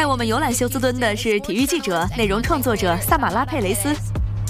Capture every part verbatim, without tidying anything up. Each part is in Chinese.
我们游览休斯敦的是体育记者、内容创作者萨马拉·佩雷斯。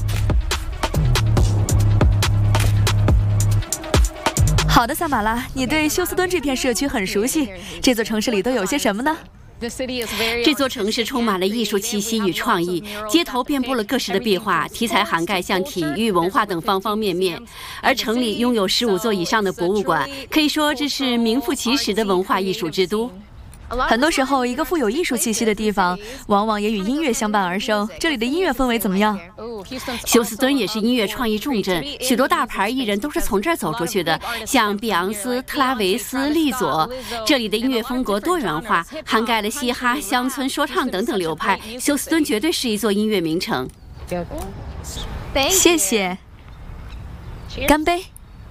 好的，萨马拉，你对休斯敦这片社区很熟悉。这座城市里都有些什么呢？ 这座城市充满了艺术气息与创意，街头遍布了各式的壁画，题材涵盖像体育、文化等方方面面。而城里拥有十五座以上的博物馆，可以说这是名副其实的文化艺术之都。 很多时候，一个富有艺术气息的地方，往往也与音乐相伴而生。这里的音乐氛围怎么样？ 休斯敦也是音乐创意重镇，许多大牌艺人都是从这儿走出去的，像碧昂斯、特拉维斯、利佐。这里的音乐风格多元化，涵盖了嘻哈、乡村说唱等等流派。休斯敦绝对是一座音乐名城。 谢谢，干杯！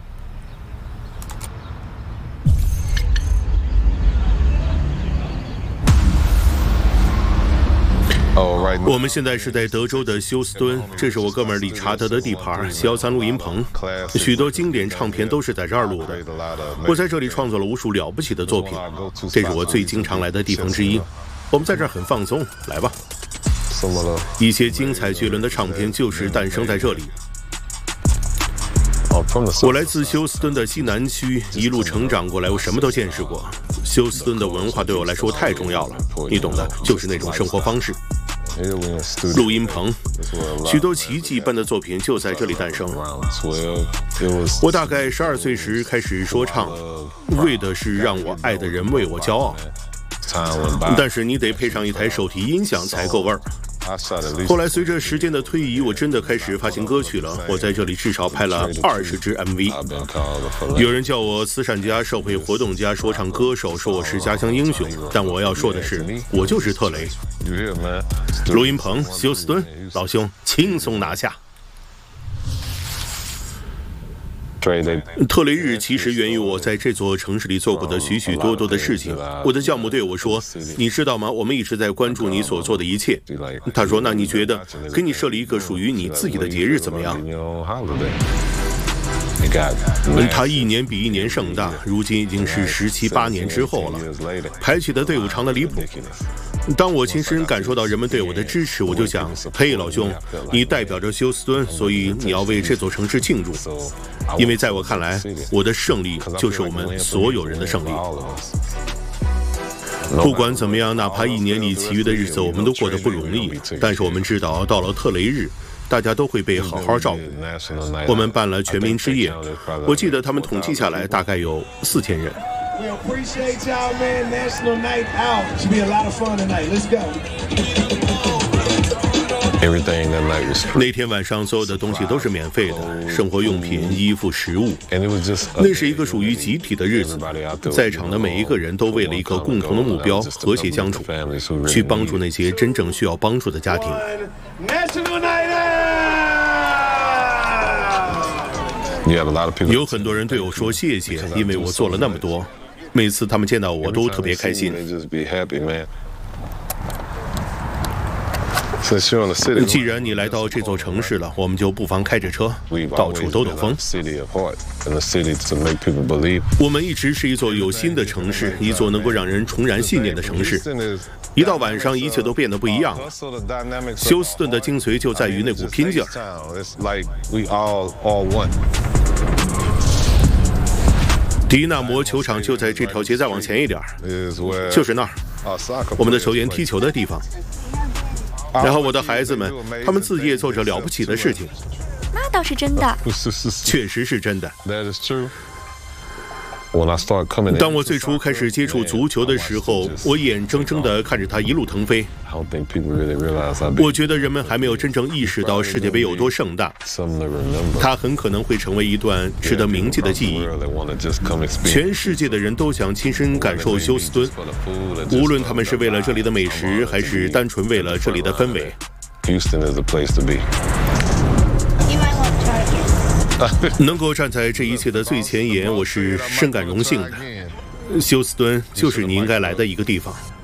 我们现在是在德州的休斯敦，这是我哥们理查德的地盘，小三录音棚，许多经典唱片都是在这儿录的。我在这里创作了无数了不起的作品，这是我最经常来的地方之一。我们在这儿很放松，来吧。一些精彩绝伦的唱片就是诞生在这里。我来自休斯敦的西南区，一路成长过来，我什么都见识过。休斯敦的文化对我来说太重要了，你懂的，就是那种生活方式。 录音棚，许多奇迹般的作品就在这里诞生。我大概十二岁时开始说唱，为的是让我爱的人为我骄傲。但是你得配上一台手提音响才够味儿。后来随着时间的推移，我真的开始发行歌曲了。我在这里至少拍了二十支 M V。有人叫我慈善家、社会活动家、说唱歌手，说我是家乡英雄。但我要说的是，我就是特雷。录音棚，休斯敦，老兄，轻松拿下。 特雷日其实源于我在这座城市里做过的许许多多的事情。我的教母对我说：“你知道吗？我们一直在关注你所做的一切。”他说：“那你觉得给你设立一个属于你自己的节日怎么样？”他一年比一年盛大，如今已经是十七八年之后了，排起的队伍长得离谱。当我亲身感受到人们对我的支持，我就想：嘿，老兄，你代表着休斯敦，所以你要为这座城市庆祝。因为在我看来，我的胜利就是我们所有人的胜利。不管怎么样，哪怕一年里其余的日子我们都过得不容易，但是我们知道，到了特雷日，大家都会被好好照顾。我们办了全民之夜，我记得他们统计下来大概有四千人。 We appreciate y'all, man. National Night Out. Should be a lot of fun tonight. Let's go. Everything that night was free. 那天晚上所有的东西都是免费的，生活用品、衣服、食物。那是一个属于集体的日子，在场的每一个人都为了一个共同的目标和谐相处，去帮助那些真正需要帮助的家庭。 National Night Out. 有很多人对我说谢谢，因为我做了那么多。每次他们见到我都特别开心。既然你来到这座城市了，我们就不妨开着车到处兜兜风。我们一直是一座有心的城市，一座能够让人重燃信念的城市。一到晚上，一切都变得不一样了。休斯顿的精髓就在于那股拼劲儿。 迪纳摩球场就在这条街，再往前一点，就是那儿，我们的球员踢球的地方。然后我的孩子们，他们自己也做着了不起的事情。 那倒是真的， 确实是真的。当我最初开始接触足球的时候，我眼睁睁地看着它一路腾飞。我觉得人们还没有真正意识到世界杯有多盛大，它很可能会成为一段值得铭记的记忆。全世界的人都想亲身感受休斯敦，无论他们是为了这里的美食，还是单纯为了这里的氛围。能够站在这一切的最前沿，我是深感荣幸的。休斯敦就是你应该来的一个地方。